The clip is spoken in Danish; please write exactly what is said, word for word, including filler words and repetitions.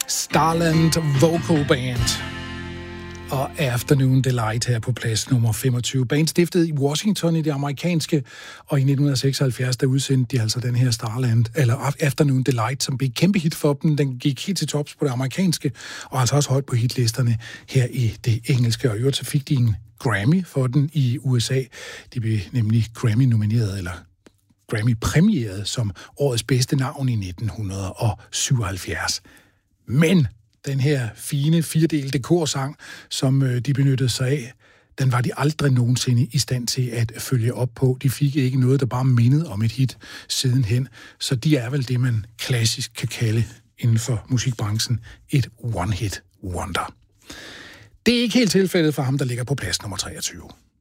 Starland Vocal Band og Afternoon Delight her på plads nummer femogtyve. Band stiftet i Washington i det amerikanske, og i nitten seksoghalvfjerds der udsendte de altså den her Starland, eller Afternoon Delight, som blev et kæmpe hit for dem. Den gik helt til tops på det amerikanske, og altså også højt på hitlisterne her i det engelske. Og i øvrigt så fik de en Grammy for den i U S A. De blev nemlig Grammy-nomineret, eller Grammy-præmieret som årets bedste navn i nitten syvoghalvfjerds. Men den her fine firedelte korsang, som de benyttede sig af, den var de aldrig nogensinde i stand til at følge op på. De fik ikke noget, der bare mindede om et hit sidenhen. Så de er vel det, man klassisk kan kalde inden for musikbranchen et one-hit wonder. Det er ikke helt tilfældet for ham, der ligger på plads nummer treogtyve.